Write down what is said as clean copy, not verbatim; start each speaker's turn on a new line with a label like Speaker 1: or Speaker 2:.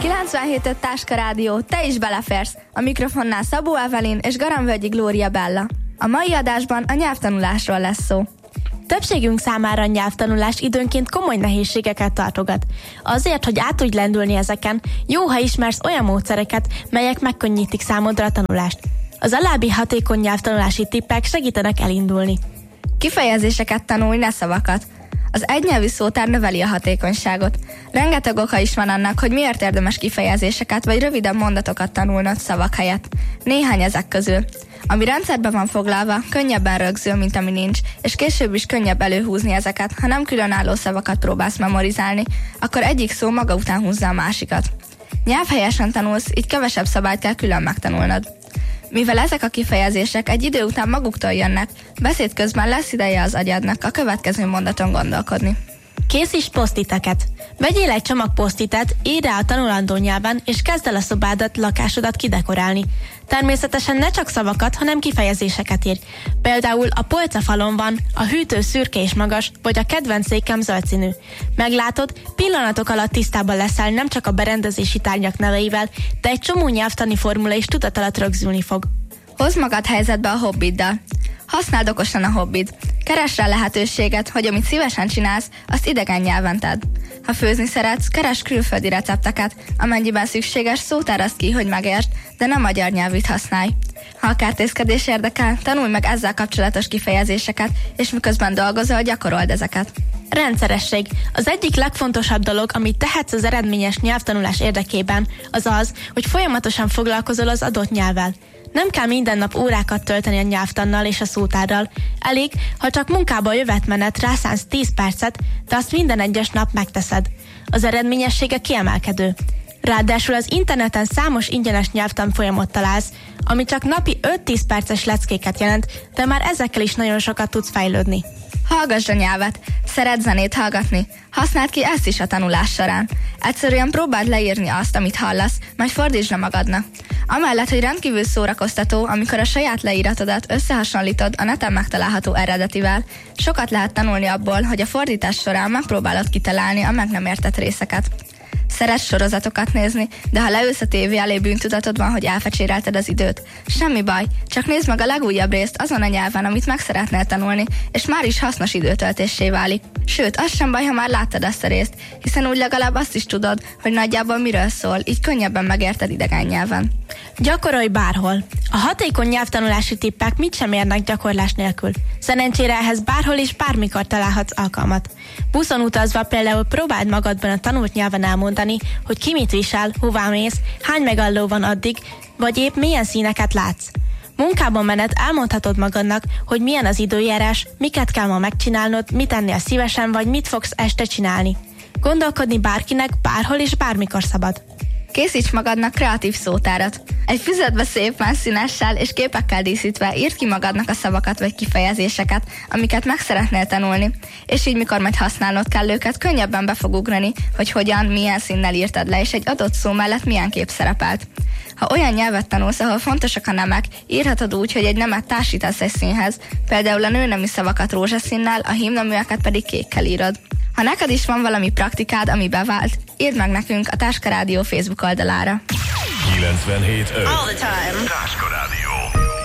Speaker 1: 97.5 Táska Rádió, te is beleférsz! A mikrofonnál Szabó Evelyn és Garamvölgyi Glória Bella. A mai adásban a nyelvtanulásról lesz szó.
Speaker 2: Többségünk számára a nyelvtanulás időnként komoly nehézségeket tartogat. Azért, hogy át tudj lendülni ezeken, jó, ha ismersz olyan módszereket, melyek megkönnyítik számodra a tanulást. Az alábbi hatékony nyelvtanulási tippek segítenek elindulni.
Speaker 1: Kifejezéseket tanulj, ne szavakat. Az egynyelvű szótár növeli a hatékonyságot. Rengeteg oka is van annak, hogy miért érdemes kifejezéseket vagy rövidebb mondatokat tanulnod szavak helyett. Néhány ezek közül. Ami rendszerben van foglalva, könnyebben rögzül, mint ami nincs, és később is könnyebb előhúzni ezeket, ha nem különálló szavakat próbálsz memorizálni, akkor egyik szó maga után húzza a másikat. Nyelvhelyesen tanulsz, így kevesebb szabályt kell külön megtanulnod. Mivel ezek a kifejezések egy idő után maguktól jönnek, beszéd közben lesz ideje az agyadnak a következő mondaton gondolkodni.
Speaker 2: Készíts posztiteket! Vegyél egy csomag posztitet, írd rá a tanulandó nyelven, és kezd el a szobádat, lakásodat kidekorálni. Természetesen ne csak szavakat, hanem kifejezéseket írj. Például a polcafalon van, a hűtő szürke és magas, vagy a kedvenc székem zöld színű. Meglátod, pillanatok alatt tisztában leszel nem csak a berendezési tárgyak neveivel, de egy csomó nyelvtani formula is tudat alatt rögzülni fog.
Speaker 1: Hozd magad helyzetbe a hobbiddal. Használd okosan a hobbid. Keresd rá lehetőséget, hogy amit szívesen csinálsz, azt idegen nyelven tedd. Ha főzni szeretsz, keresd külföldi recepteket, amennyiben szükséges, szótárazd ki, hogy megértsd, de nem magyar nyelvűt használj. Ha a kertészkedés érdekel, tanulj meg ezzel kapcsolatos kifejezéseket, és miközben dolgozol, gyakorold ezeket.
Speaker 2: Rendszeresség. Az egyik legfontosabb dolog, amit tehetsz az eredményes nyelvtanulás érdekében, az az, hogy folyamatosan foglalkozol az adott nyelvvel. Nem kell minden nap órákat tölteni a nyelvtannal és a szótárral. Elég, ha csak munkába jövetmenet rászánsz 10 percet, de azt minden egyes nap megteszed. Az eredményessége kiemelkedő. Ráadásul az interneten számos ingyenes nyelvtanfolyamot találsz, ami csak napi 5-10 perces leckéket jelent, de már ezekkel is nagyon sokat tudsz fejlődni.
Speaker 1: Hallgassd a nyelvet, szeretsz zenét hallgatni, használd ki ezt is a tanulás során. Egyszerűen próbáld leírni azt, amit hallasz, majd fordítsd le magadnak. Amellett, hogy rendkívül szórakoztató, amikor a saját leíratodat összehasonlítod a neten megtalálható eredetivel, sokat lehet tanulni abból, hogy a fordítás során megpróbálod kitalálni a meg nem értett részeket. Szeretsz sorozatokat nézni, de ha leülsz a tévé elé, bűntudatod van, hogy elfecsérelted az időt. Semmi baj, csak nézd meg a legújabb részt azon a nyelven, amit meg szeretnél tanulni, és már is hasznos időtöltéssé válik. Sőt, az sem baj, ha már láttad ezt a részt, hiszen úgy legalább azt is tudod, hogy nagyjából miről szól, így könnyebben megérted idegen nyelven.
Speaker 2: Gyakorolj bárhol. A hatékony nyelvtanulási tippek mit sem érnek gyakorlás nélkül. Szerencsére ehhez bárhol és bármikor találhatsz alkalmat. Buszon utazva például próbáld magadban a tanult nyelven elmondani, hogy ki mit visel, hová mész, hány megálló van addig, vagy épp milyen színeket látsz. Munkában menet elmondhatod magadnak, hogy milyen az időjárás, miket kell ma megcsinálnod, mit ennél szívesen, vagy mit fogsz este csinálni. Gondolkodni bárkinek, bárhol és bármikor szabad.
Speaker 1: Készíts magadnak kreatív szótárat. Egy füzetbe szépen színessel és képekkel díszítve írd ki magadnak a szavakat vagy kifejezéseket, amiket meg szeretnél tanulni, és így mikor majd használnod kell őket, könnyebben be fog ugrani, hogy hogyan, milyen színnel írtad le, és egy adott szó mellett milyen kép szerepelt. Ha olyan nyelvet tanulsz, ahol fontosak a nemek, írhatod úgy, hogy egy nemet társítasz egy színhez, például a nőnemi szavakat rózsaszínnel, a hímneműeket pedig kékkel írod. Ha neked is van valami praktikád, ami bevált, írd meg nekünk a Táska Rádió Facebook oldalára.
Speaker 3: 97.5 All the time. Táska